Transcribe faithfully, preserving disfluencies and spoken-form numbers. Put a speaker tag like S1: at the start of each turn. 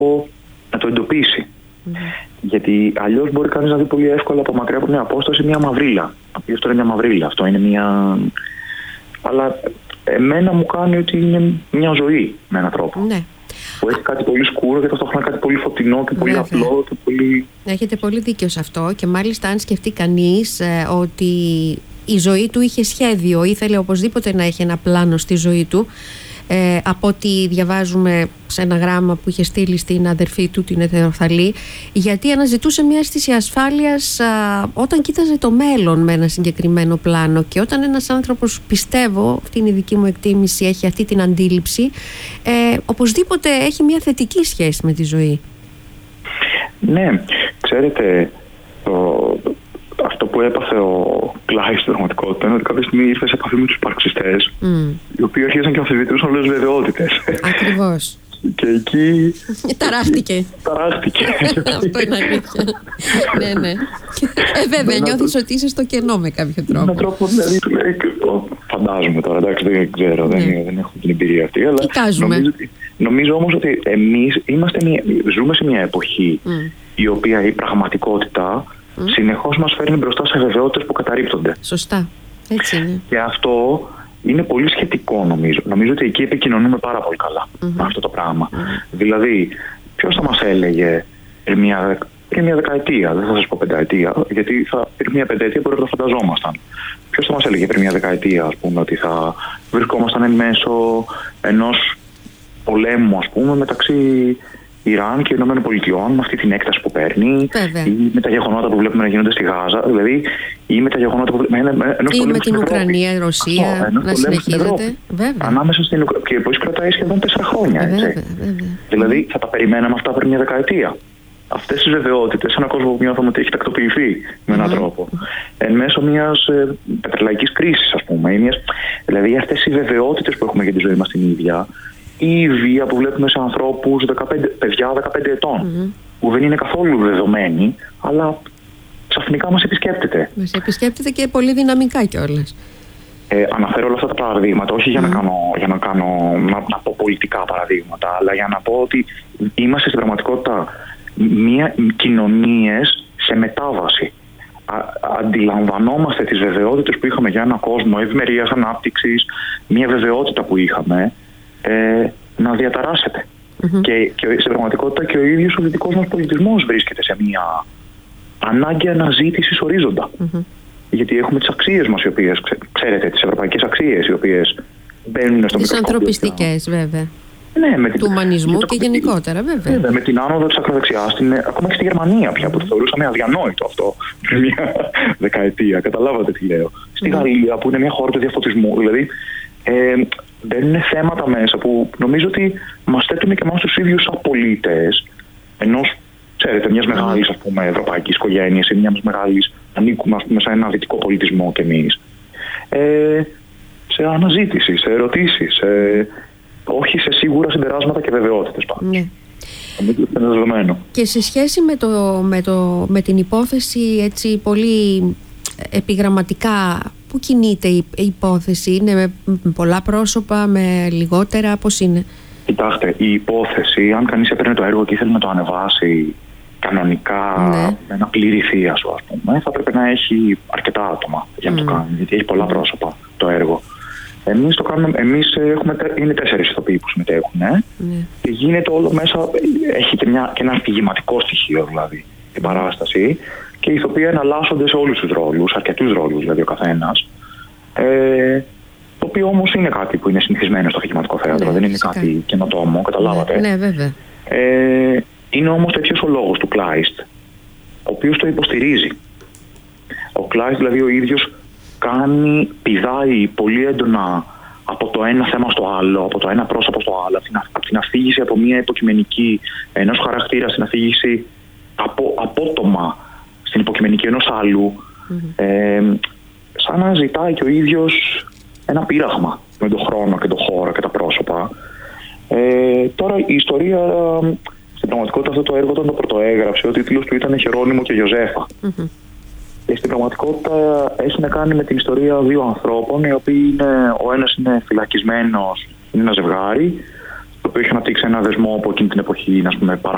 S1: να το εντοπίσει.
S2: Mm-hmm.
S1: Γιατί αλλιώς μπορεί κανείς να δει πολύ εύκολα από μακριά από μια απόσταση μια μαυρίλα. Αυτό είναι μια μαυρίλα, αυτό είναι μια. Αλλά εμένα μου κάνει ότι είναι μια ζωή με έναν τρόπο.
S2: Ναι.
S1: Που έχει κάτι πολύ σκούρο και ταυτόχρονα κάτι πολύ φωτεινό και πολύ
S2: Βέβαια.
S1: απλό και πολύ.
S2: Έχετε πολύ δίκιο σε αυτό και μάλιστα αν σκεφτεί κανείς ε, ότι η ζωή του είχε σχέδιο, ήθελε οπωσδήποτε να έχει ένα πλάνο στη ζωή του, ε, από ό,τι διαβάζουμε σε ένα γράμμα που είχε στείλει στην αδερφή του την Εθεροθαλή, γιατί αναζητούσε μια αίσθηση ασφάλειας α, όταν κοίταζε το μέλλον με ένα συγκεκριμένο πλάνο. Και όταν ένας άνθρωπος, πιστεύω, αυτή είναι η δική μου εκτίμηση, έχει αυτή την αντίληψη, ε, οπωσδήποτε έχει μια θετική σχέση με τη ζωή.
S1: Ναι, ξέρετε, το, αυτό που έπαθε ο Κλάις στην πραγματικότητα είναι ότι κάποια στιγμή ήρθε σε επαφή με τους υπαρξιστές, mm. οι οποίοι αρχίσαν και αμφισβητούσαν όλες τις βεβαιότητες.
S2: Ακριβώς.
S1: Και εκεί.
S2: Ταράχτηκε.
S1: Ταράχτηκε.
S2: Αυτό είναι αλήθεια. Ναι, ναι. Ε, βέβαια, νιώθεις ότι είσαι στο κενό με κάποιο τρόπο.
S1: Με τρόπο, δηλαδή, του λέει. Φαντάζομαι τώρα, εντάξει, δεν ξέρω, δεν, δεν έχω την εμπειρία αυτή. Αλλά νομίζω, νομίζω όμως ότι εμείς είμαστε μια, ζούμε σε μια εποχή mm. η οποία η πραγματικότητα mm. συνεχώς μας φέρνει μπροστά σε βεβαιότητες που καταρρίπτονται.
S2: Σωστά. Έτσι είναι.
S1: Και αυτό είναι πολύ σχετικό, νομίζω. Νομίζω ότι εκεί επικοινωνούμε πάρα πολύ καλά mm-hmm. με αυτό το πράγμα. Mm-hmm. Δηλαδή, ποιος θα μας έλεγε πριν μια, πριν μια δεκαετία, δεν θα σας πω πενταετία, γιατί θα, πριν μια πενταετία μπορεί να το φανταζόμασταν. Ποιος θα μας έλεγε πριν μια δεκαετία, ας πούμε, ότι θα βρισκόμασταν εν μέσω ενός πολέμου, ας πούμε, μεταξύ Ιράν και Ηνωμένων Πολιτειών, με αυτή την έκταση που παίρνει,
S2: Βέβαια.
S1: ή με τα γεγονότα που βλέπουμε να γίνονται στη Γάζα, δηλαδή, ή με τα γεγονότα που βλέπουμε.
S2: Ή με την Ουκρανία, η Ρωσία, αυτό, να συνεχίζεται. Βέβαια.
S1: Ανάμεσα στην Ουκρανία. Και που κρατάει σχεδόν τέσσερα χρόνια. Έτσι.
S2: Βέβαια, βέβαια.
S1: Δηλαδή, θα τα περιμέναμε αυτά πριν μια δεκαετία. Αυτές τις βεβαιότητες, έναν κόσμο που νιώθουμε ότι έχει τακτοποιηθεί με έναν mm-hmm. τρόπο, εν μέσω μιας ε, πετρελαϊκής κρίσης, ας πούμε. Μιας, δηλαδή, αυτές οι βεβαιότητες που έχουμε για τη ζωή μας την ίδια, ή η βία που βλέπουμε σε ανθρώπους, δεκαπέντε, παιδιά δεκαπέντε ετών, mm-hmm. που δεν είναι καθόλου δεδομένη, αλλά ξαφνικά μας επισκέπτεται.
S2: Μας επισκέπτεται και πολύ δυναμικά κιόλας.
S1: Ε, αναφέρω όλα αυτά τα παραδείγματα, όχι mm. για, να, κάνω, για να, κάνω, να, να πω πολιτικά παραδείγματα, αλλά για να πω ότι είμαστε στην πραγματικότητα μια, κοινωνίες σε μετάβαση. Α, αντιλαμβανόμαστε τις βεβαιότητες που είχαμε για έναν κόσμο ευημερίας, ανάπτυξης, μια βεβαιότητα που είχαμε, ε, να διαταράσσεται. Mm-hmm. Και, και στην πραγματικότητα και ο ίδιος ο δυτικός μας πολιτισμός βρίσκεται σε μια ανάγκη αναζήτησης ορίζοντα. Mm-hmm. Γιατί έχουμε τις αξίες μας, οι οποίες, ξέρετε, τις ευρωπαϊκές αξίες, οι οποίες μπαίνουν στο
S2: τις ανθρωπιστικές, βέβαια.
S1: Ναι, με την,
S2: του ουμανισμού και, και γενικότερα, βέβαια.
S1: βέβαια. Με την άνοδο της ακροδεξιάς, ακόμα και στη Γερμανία πια, που το θεωρούσαμε αδιανόητο αυτό πριν μια δεκαετία. Καταλάβατε τι λέω. Στη mm. Γαλλία, που είναι μια χώρα του διαφωτισμού. Δηλαδή, ε, μπαίνουν θέματα μέσα που νομίζω ότι μας θέτουν και εμάς τους ίδιους σαν πολίτες ενός, ξέρετε, μιας mm. μεγάλης, ας πούμε, ευρωπαϊκής οικογένειας ή μιας μεγάλης, ανήκουμε, ας πούμε, σε ένα δυτικό πολιτισμό κι εμείς. Ε, σε αναζήτηση, σε ερωτήσεις, σε, όχι σε σίγουρα συμπεράσματα και βεβαιότητες πάντως. Ναι. Είναι δεδομένο.
S2: Και σε σχέση με, το, με, το, με την υπόθεση, έτσι πολύ επιγραμματικά, πού κινείται η υπόθεση, είναι με πολλά πρόσωπα, με λιγότερα, πώς είναι?
S1: Κοιτάξτε, η υπόθεση, αν κανείς έπαιρνε το έργο και ήθελε να το ανεβάσει κανονικά, ναι, με ένα πλήρη θεία σου, ας πούμε, θα πρέπει να έχει αρκετά άτομα για να mm. το κάνει, γιατί έχει πολλά πρόσωπα το έργο. Εμείς το κάνουμε, εμείς έχουμε, είναι τέσσερις ηθοποιοί που συμμετέχουν, ε? mm. και γίνεται όλο μέσα, έχει και, μια, και ένα αφηγηματικό στοιχείο δηλαδή, την παράσταση, και οι ηθοποιοί εναλλάσσονται σε όλους τους ρόλους, αρκετούς ρόλους δηλαδή ο καθένας. Ε, το οποίο όμως είναι κάτι που είναι συνηθισμένο στο αφηγηματικό θέατρο, ναι, δεν είναι φυσικά κάτι καινοτόμο, καταλάβατε.
S2: Ναι, ναι, βέβαια.
S1: Ε, είναι όμως τέτοιος ο λόγος του Κλάιστ, ο οποίος το υποστηρίζει. Ο Κλάιστ δηλαδή ο ίδιος κάνει, πηδάει πολύ έντονα από το ένα θέμα στο άλλο, από το ένα πρόσωπο στο άλλο, από την αφήγηση από μια υποκειμενική ενός χαρακτήρα στην αφήγηση από, απότομα στην υποκειμενική ενός άλλου, mm-hmm. ε, σαν να ζητάει και ο ίδιος ένα πείραγμα με τον χρόνο και τον χώρο και τα πρόσωπα. Ε, τώρα η ιστορία, στην πραγματικότητα αυτό το έργο όταν το πρωτοέγραψε, ο τίτλος του ήταν Χερόνιμο και Γιωζέφα. Mm-hmm. Και στην πραγματικότητα έχει να κάνει με την ιστορία δύο ανθρώπων, οι οποίοι είναι, ο ένας είναι φυλακισμένος, είναι ένα ζευγάρι, το οποίο έχει αναπτύξει ένα δεσμό από εκείνη την εποχή, ας πούμε, παρά